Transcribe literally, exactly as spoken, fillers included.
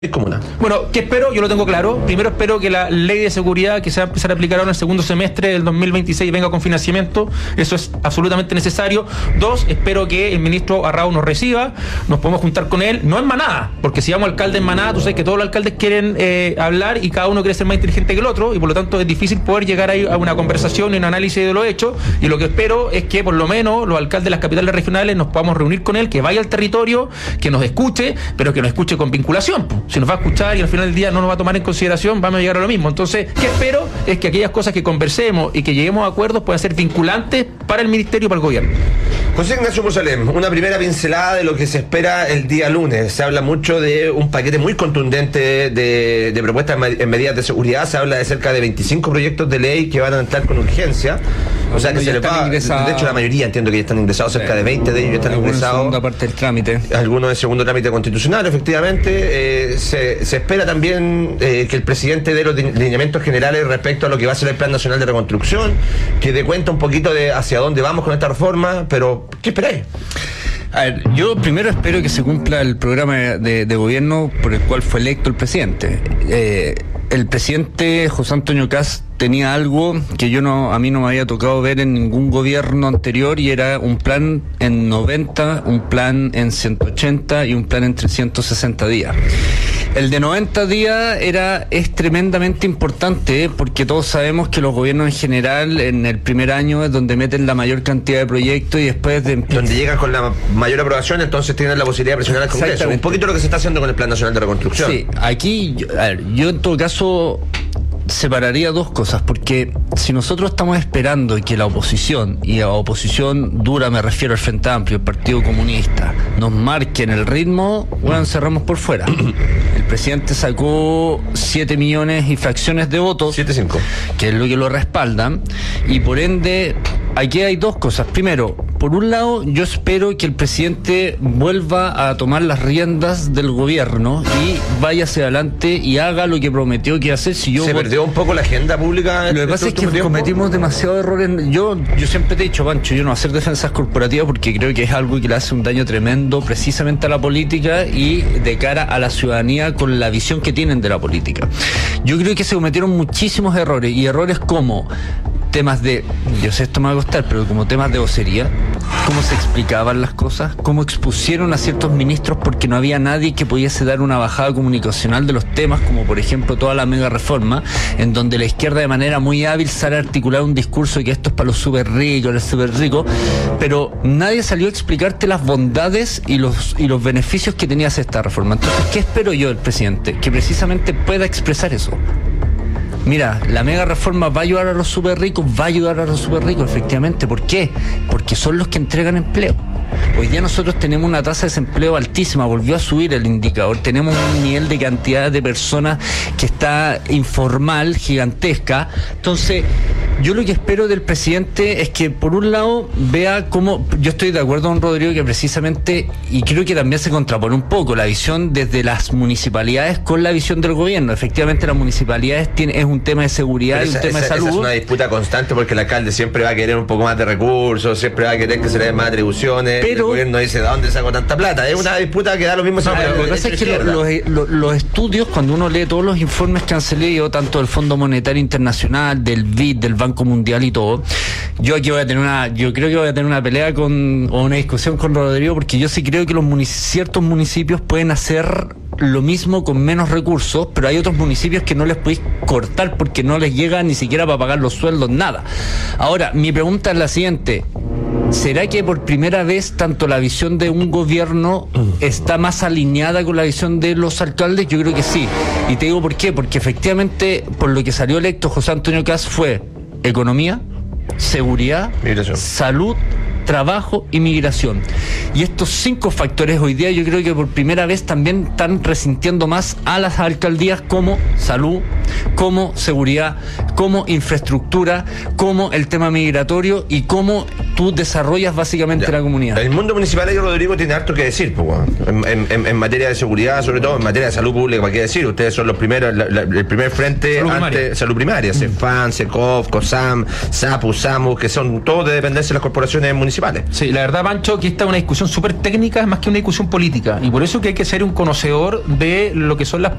comuna. Bueno, ¿qué espero? Yo lo tengo claro. Primero espero que la ley de seguridad que se va a empezar a aplicar ahora en el segundo semestre del dos mil veintiséis venga con financiamiento. Eso es absolutamente necesario. Dos, espero que el ministro Arrau nos reciba, nos podemos juntar con él, no en manada, porque si vamos alcalde en manada, tú sabes que todos los alcaldes quieren eh, hablar y cada uno quiere ser más inteligente que el otro, y por lo tanto es difícil poder llegar ahí a una conversación y un análisis de lo hecho. Y lo que espero es que por lo menos los alcaldes de las capitales regionales nos podamos reunir con él, que vaya al territorio, que nos escuche, pero que nos escuche con vinculación. Si nos va a escuchar y al final del día no nos va a tomar en consideración, vamos a llegar a lo mismo. Entonces, ¿qué espero? Es que aquellas cosas que conversemos y que lleguemos a acuerdos puedan ser vinculantes para el ministerio y para el gobierno. José Ignacio Musalem, una primera pincelada de lo que se espera el día lunes. Se habla mucho de un paquete muy contundente de, de propuestas en medidas de seguridad. Se habla de cerca de veinticinco proyectos de ley que van a entrar con urgencia. O sea que se les va, de hecho la mayoría entiendo que ya están ingresados, cerca de veinte de ellos ya están ingresados. Segunda parte del trámite. Algunos de segundo trámite constitucional, efectivamente. Eh, se, se espera también eh, que el presidente dé los lineamientos generales respecto a lo que va a ser el Plan Nacional de Reconstrucción, que dé cuenta un poquito de hacia dónde vamos con esta reforma, pero ¿qué esperáis? A ver, yo primero espero que se cumpla el programa de, de gobierno por el cual fue electo el presidente. Eh, el presidente José Antonio Kast tenía algo que yo no, a mí no me había tocado ver en ningún gobierno anterior, y era un plan en noventa, un plan en ciento ochenta y un plan en trescientos sesenta días. El de noventa días era, es tremendamente importante, porque todos sabemos que los gobiernos en general en el primer año es donde meten la mayor cantidad de proyectos y después de... donde llegan con la mayor aprobación, entonces tienen la posibilidad de presionar al Congreso. Un poquito lo que se está haciendo con el Plan Nacional de Reconstrucción. Sí, aquí, a ver, yo en todo caso separaría dos cosas, porque si nosotros estamos esperando que la oposición, y a oposición dura me refiero al Frente Amplio, el Partido Comunista, nos marquen el ritmo, bueno, cerramos por fuera. El presidente sacó siete millones y fracciones de votos, siete cinco, que es lo que lo respaldan, y por ende aquí hay dos cosas. Primero, por un lado, yo espero que el presidente vuelva a tomar las riendas del gobierno y vaya hacia adelante y haga lo que prometió que iba a hacer. Si yo se voy... perdió un poco la agenda pública. Lo que pasa es que tiempo? cometimos demasiados errores. Yo, yo siempre te he dicho, Pancho, yo no voy a hacer defensas corporativas porque creo que es algo que le hace un daño tremendo precisamente a la política y de cara a la ciudadanía con la visión que tienen de la política. Yo creo que se cometieron muchísimos errores, y errores como temas de, yo sé esto me va a costar, pero como temas de vocería, cómo se explicaban las cosas, cómo expusieron a ciertos ministros porque no había nadie que pudiese dar una bajada comunicacional de los temas, como por ejemplo toda la mega reforma, en donde la izquierda de manera muy hábil sale a articular un discurso de que esto es para los súper ricos, los súper ricos, pero nadie salió a explicarte las bondades y los, y los beneficios que tenía esta reforma. Entonces, ¿qué espero yo del presidente? Que precisamente pueda expresar eso. Mira, la mega reforma va a ayudar a los súper ricos, va a ayudar a los súper ricos, efectivamente. ¿Por qué? Porque son los que entregan empleo. Hoy día nosotros tenemos una tasa de desempleo altísima, volvió a subir el indicador, tenemos un nivel de cantidad de personas que está informal, gigantesca. Entonces, yo lo que espero del presidente es que por un lado vea cómo, yo estoy de acuerdo con Rodrigo que precisamente, y creo que también se contrapone un poco la visión desde las municipalidades con la visión del gobierno. Efectivamente las municipalidades tienen, es un tema de seguridad y un tema esa, de salud. Esa es una disputa constante porque el alcalde siempre va a querer un poco más de recursos, siempre va a querer que se le den más atribuciones. Pero el gobierno dice, ¿de dónde saco tanta plata? Es una disputa que da lo mismo. No, pero lo que pasa es que lo, los, los, los estudios, cuando uno lee todos los informes que han salido, tanto del Fondo Monetario Internacional, del B I D, del Banco Mundial y todo, yo aquí voy a tener una, yo creo que voy a tener una pelea con, o una discusión con Rodrigo, porque yo sí creo que los munic- ciertos municipios pueden hacer lo mismo con menos recursos, pero hay otros municipios que no les podéis cortar porque no les llega ni siquiera para pagar los sueldos, nada. Ahora, mi pregunta es la siguiente: ¿será que por primera vez tanto la visión de un gobierno está más alineada con la visión de los alcaldes? Yo creo que sí. Y te digo por qué, porque efectivamente por lo que salió electo José Antonio Kast fue economía, seguridad, migración, salud, trabajo y migración. Y estos cinco factores hoy día yo creo que por primera vez también están resintiendo más a las alcaldías, como salud, como seguridad, como infraestructura, como el tema migratorio y cómo tú desarrollas básicamente ya la comunidad. El mundo municipal ahí, Rodrigo, tiene harto que decir, pues, bueno, en, en, en materia de seguridad, sobre todo en materia de salud pública, ¿para qué decir? Ustedes son los primeros, la, la, el primer frente salud ante primaria, salud primaria, mm. CEFAM, SECOF, COSAM, SAPU, SAMU, que son todos de dependencia de las corporaciones municipales. municipales. Sí, la verdad, Pancho, que esta es una discusión súper técnica, es más que una discusión política, y por eso que hay que ser un conocedor de lo que son las